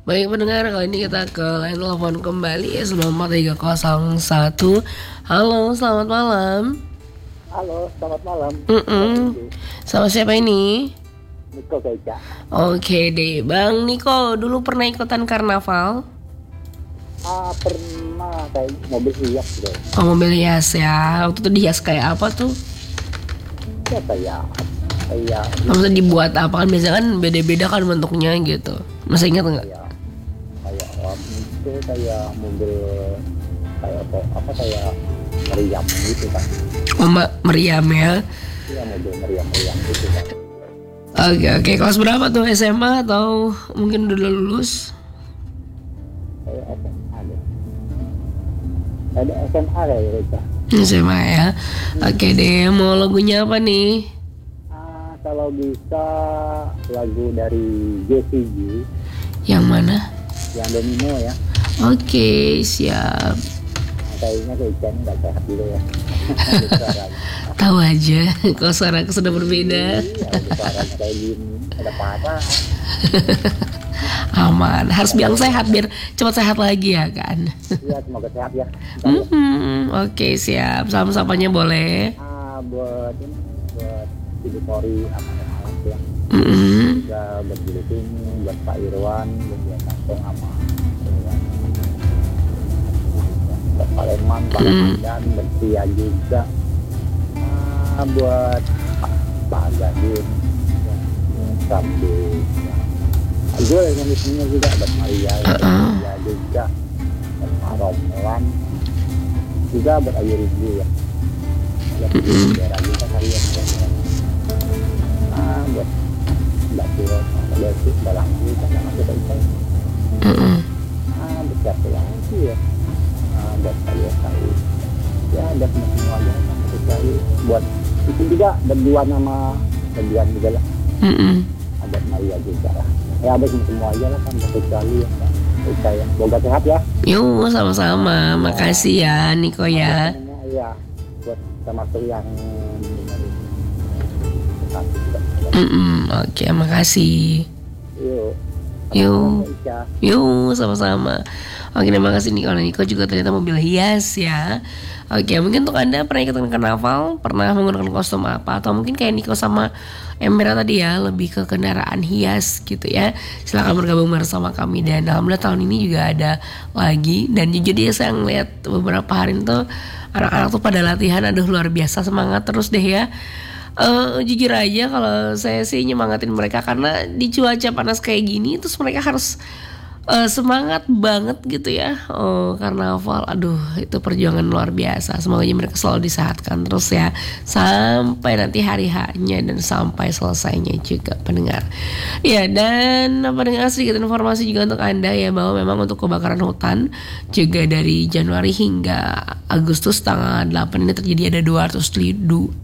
Baik pendengar, kali ini kita ke line telepon kembali ya 94301. Halo, selamat malam. Halo, selamat malam. Sama siapa ini? Niko Geja. Oke deh, Bang Niko, dulu pernah ikutan karnaval? Pernah kayak mobil hias gitu. Oh, mobil hias ya. Waktu itu dihias kayak apa tuh? Ya kayak Maksudnya dibuat apa kan? Biasanya kan beda-beda kan bentuknya gitu. Masih ingat nggak? kayak itu kayak mobil kayak meriam gitu kan. Oh, meriam ya. Iya, mobil meriam gitu kan. Oke, kelas berapa tuh? SMA atau mungkin udah lulus? Kayak SMA deh. Ada SMA kayak gitu. SMA ya. Oke deh, mau lagunya apa nih? Kalau bisa lagu dari JCG. Yang mana? Yang Domino ya. Oke, siap. Kayaknya Ican nggak sehat dulu ya. Tahu aja, kalau suara aku sudah berbeda. Iya, suaranya kayak gini, ada parah. Aman, harus bilang sehat biar cepat sehat lagi ya kan. Iya, semoga sehat ya. Oke, siap. Salam-sapanya boleh. Buat editori anak-anak ya. Juga buat ini, buat Pak Irwan, buat Kantong sama Irwan. Buat Pak Leman, Pak dan Bertia juga. Buat Pak Gadin, Sabdi. Gue yang di sini juga buat Maria juga, dan Pak Romelan, juga buat Ayu Rizky ya. Daerah juga kalian ya. Buat Mbak Tiro, Mbak Desi, Mbak Langgi, Mbak Langgi, buat siapa lagi ya? Buat saya kali. Ya, ada semuanya sekali. Buat itu juga berdua juga lah. Ada Maria juga lah. Ya, ada semua aja lah kan, sekali ya. Saya semoga sehat ya. Yuk, sama-sama. Makasih ya Niko ya. Iya, buat termasuk yang Oke, makasih. Yuk, sama-sama. Oke, terima kasih Niko juga ternyata mobil hias ya. Oke, mungkin untuk Anda pernah ikutan karnaval, pernah menggunakan kostum apa, atau mungkin kayak Niko sama Embera tadi ya, lebih ke kendaraan hias gitu ya. Silakan bergabung bersama kami. Dan alhamdulillah tahun ini juga ada lagi. Dan jujur dia saya ngeliat beberapa hari itu anak-anak tuh pada latihan, aduh luar biasa, semangat terus deh ya. Jujur aja kalau saya sih nyemangatin mereka karena di cuaca panas kayak gini terus mereka harus semangat banget gitu ya. Karnaval, aduh itu perjuangan luar biasa. Semoga mereka selalu disehatkan terus ya sampai nanti hari H-nya dan sampai selesainya juga pendengar. Ya, dan pendengar sedikit informasi juga untuk Anda ya, bahwa memang untuk kebakaran hutan juga dari Januari hingga Agustus tanggal 8 ini terjadi ada 255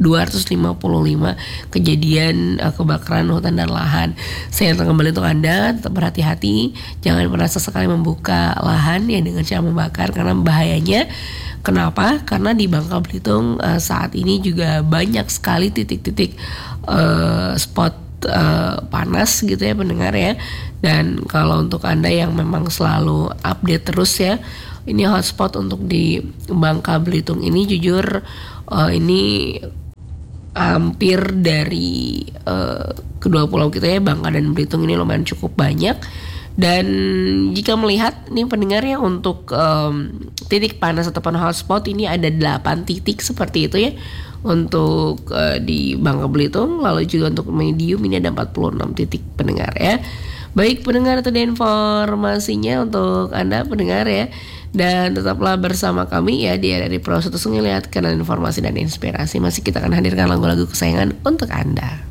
kejadian kebakaran hutan dan lahan. Saya ingatkan kembali untuk Anda tetap berhati-hati, jangan pernah sesekali membuka lahan ya dengan cara membakar karena bahayanya. Kenapa? Karena di Bangka Belitung saat ini juga banyak sekali titik-titik spot panas gitu ya pendengar ya. Dan kalau untuk Anda yang memang selalu update terus ya, ini hotspot untuk di Bangka Belitung ini jujur ini hampir dari kedua pulau kita ya, Bangka dan Belitung ini lumayan cukup banyak. Dan jika melihat nih pendengar ya, untuk titik panas ataupun hotspot ini ada 8 titik seperti itu ya untuk di Bangka Belitung. Lalu juga untuk medium ini ada 46 titik pendengar ya. Baik pendengar, itu informasinya untuk Anda pendengar ya. Dan tetaplah bersama kami ya di RRI Pro 1 Ngelihat, karena informasi dan inspirasi masih kita akan hadirkan lagu-lagu kesayangan untuk Anda.